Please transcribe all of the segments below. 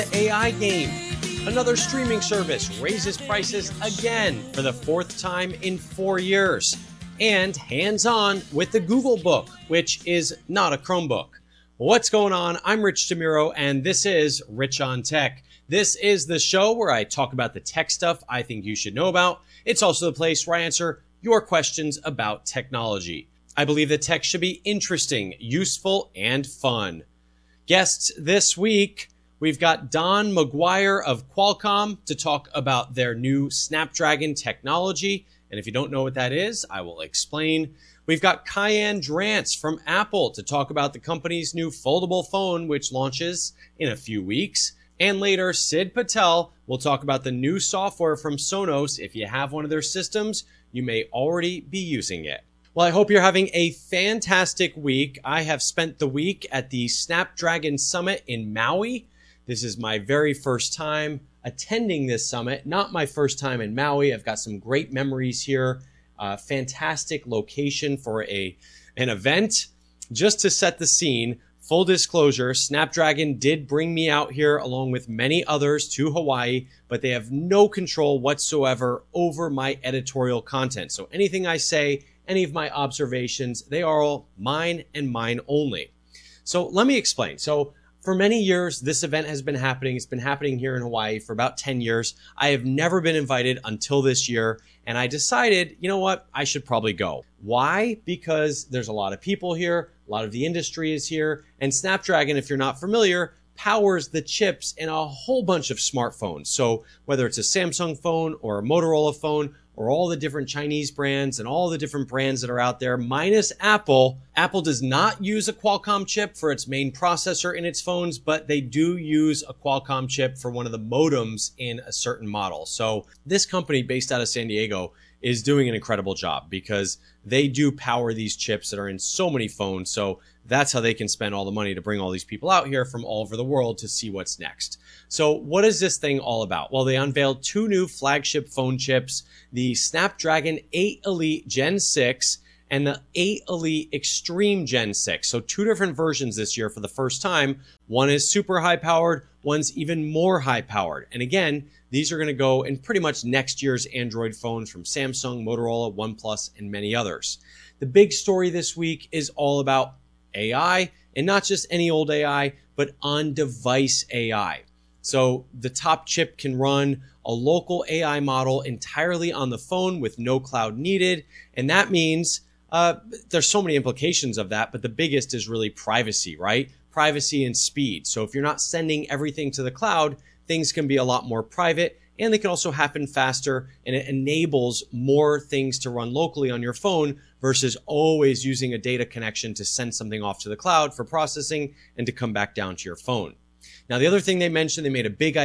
AI game. Another streaming service raises prices again for the fourth time in 4 years. And hands-on with the Google Book, which is not a Chromebook. What's going on? I'm Rich DeMuro, and this is Rich on Tech. This is the show where I talk about the tech stuff I think you should know about. It's also the place where I answer your questions about technology. I believe that tech should be interesting, useful, and fun. Guests this week, we've got Don McGuire of Qualcomm to talk about their new Snapdragon technology. And if you don't know what that is, I will explain. We've got Kaiann Drance from Apple to talk about the company's new foldable phone, which launches in a few weeks. And later, Sid Patel will talk about the new software from Sonos. If you have one of their systems, you may already be using it. Well, I hope you're having a fantastic week. I have spent the week at the Snapdragon Summit in Maui. This is my very first time attending this summit, not my first time in Maui. I've got some great memories here. Fantastic location for an event. Just to set the scene, full disclosure, Snapdragon did bring me out here along with many others to Hawaii, but they have no control whatsoever over my editorial content. So anything I say, any of my observations, they are all mine and mine only. So let me explain. So for many years, this event has been happening. It's been happening here in Hawaii for about 10 years. I have never been invited until this year. And I decided, you know what? I should probably go. Why? Because there's a lot of people here. A lot of the industry is here. And Snapdragon, if you're not familiar, powers the chips in a whole bunch of smartphones. So whether it's a Samsung phone or a Motorola phone, or all the different Chinese brands and all the different brands that are out there, minus Apple. Apple does not use a Qualcomm chip for its main processor in its phones, but they do use a Qualcomm chip for one of the modems in a certain model. So this company based out of San Diego is doing an incredible job because they do power these chips that are in so many phones. So that's how they can spend all the money to bring all these people out here from all over the world to see what's next. So what is this thing all about? Well, they unveiled two new flagship phone chips, the Snapdragon 8 Elite Gen 6 and the 8 Elite Extreme Gen 6. So two different versions this year for the first time. One is super high powered, one's even more high powered. And again, these are going to go in pretty much next year's Android phones from Samsung, Motorola, OnePlus, and many others. The big story this week is all about AI, and not just any old AI, but on-device AI. So the top chip can run a local AI model entirely on the phone with no cloud needed. And that means there's so many implications of that, but the biggest is really privacy, right? Privacy and speed. So if you're not sending everything to the cloud, things can be a lot more private, and they can also happen faster, and it enables more things to run locally on your phone versus always using a data connection to send something off to the cloud for processing and to come back down to your phone. Now, the other thing they mentioned, they made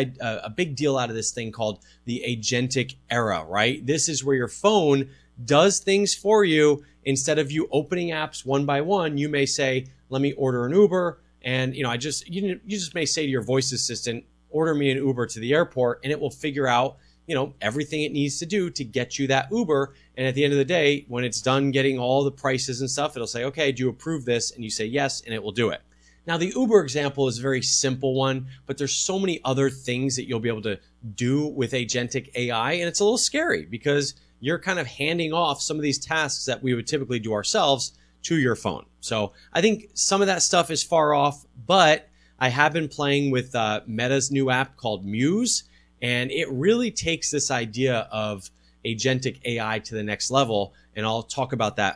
a big deal out of this thing called the agentic era, right? This is where your phone does things for you. Instead of you opening apps one by one, you may say, let me order an Uber. And, you just may say to your voice assistant, order me an Uber to the airport, and it will figure out, everything it needs to do to get you that Uber. And at the end of the day, when it's done getting all the prices and stuff, it'll say, okay, do you approve this? And you say yes, and it will do it. Now, the Uber example is a very simple one, but there's so many other things that you'll be able to do with agentic AI, and it's a little scary because you're kind of handing off some of these tasks that we would typically do ourselves to your phone. So I think some of that stuff is far off, but I have been playing with Meta's new app called Muse, and it really takes this idea of agentic AI to the next level. And I'll talk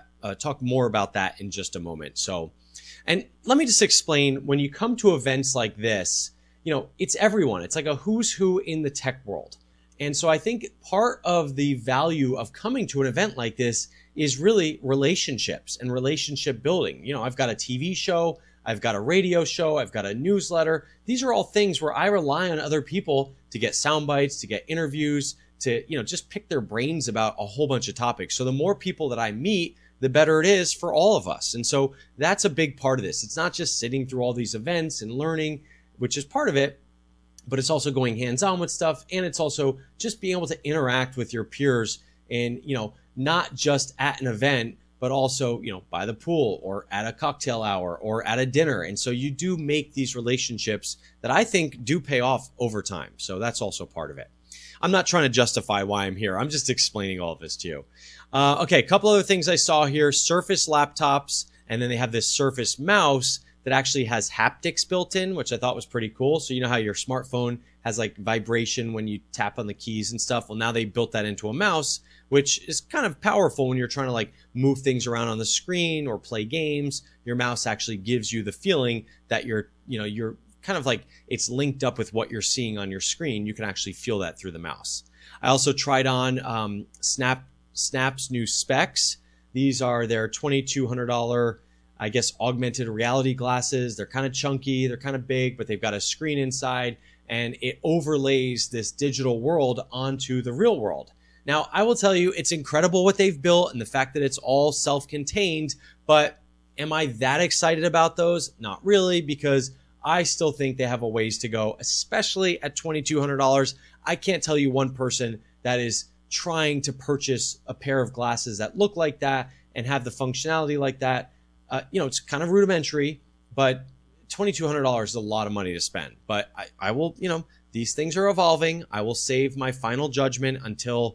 more about that in just a moment. So, and let me just explain, when you come to events like this, it's everyone. It's like a who's who in the tech world. And so I think part of the value of coming to an event like this is really relationships and relationship building. I've got a TV show, I've got a radio show, I've got a newsletter. These are all things where I rely on other people to get sound bites, to get interviews, to, just pick their brains about a whole bunch of topics. So the more people that I meet, the better it is for all of us. And so that's a big part of this. It's not just sitting through all these events and learning, which is part of it, but it's also going hands-on with stuff. And it's also just being able to interact with your peers and, not just at an event, but also, by the pool or at a cocktail hour or at a dinner. And so you do make these relationships that I think do pay off over time. So that's also part of it. I'm not trying to justify why I'm here. I'm just explaining all of this to you. Okay, a couple other things I saw here. Surface laptops, and then they have this Surface mouse that actually has haptics built in, which I thought was pretty cool. So you know how your smartphone has like vibration when you tap on the keys and stuff? Well, now they built that into a mouse, which is kind of powerful when you're trying to like move things around on the screen or play games. Your mouse actually gives you the feeling that you're kind of like it's linked up with what you're seeing on your screen. You can actually feel that through the mouse. I also tried on Snap's new specs. These are their $2,200, I guess, augmented reality glasses. They're kind of chunky, they're kind of big, but they've got a screen inside, and it overlays this digital world onto the real world. Now, I will tell you, it's incredible what they've built and the fact that it's all self-contained, but am I that excited about those? Not really, because I still think they have a ways to go, especially at $2,200. I can't tell you one person that is trying to purchase a pair of glasses that look like that and have the functionality like that. It's kind of rudimentary, but $2,200 is a lot of money to spend. But I will, these things are evolving. I will save my final judgment until,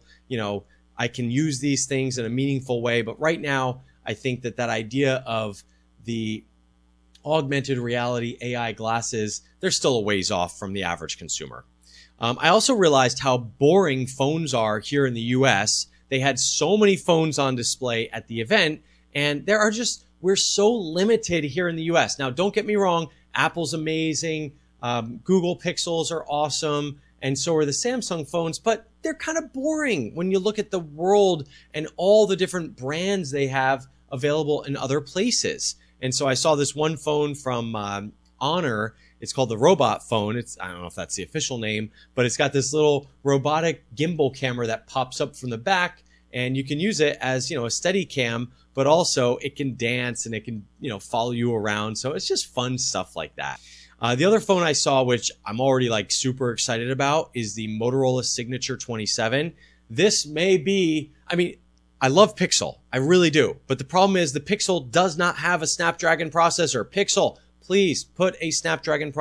I can use these things in a meaningful way. But right now, I think that idea of the augmented reality AI glasses, they're still a ways off from the average consumer. I also realized how boring phones are here in the US. They had so many phones on display at the event, and we're so limited here in the US. Now, don't get me wrong, Apple's amazing, Google Pixels are awesome, and so are the Samsung phones, but they're kind of boring when you look at the world and all the different brands they have available in other places. And so I saw this one phone from Honor. It's called the robot phone. I don't know if that's the official name, but it's got this little robotic gimbal camera that pops up from the back, and you can use it as, a steady cam, but also it can dance and it can, follow you around. So it's just fun stuff like that. The other phone I saw, which I'm already like super excited about, is the Motorola Signature 27. This may be, I love Pixel. I really do. But the problem is the Pixel does not have a Snapdragon processor. Pixel, please put a Snapdragon processor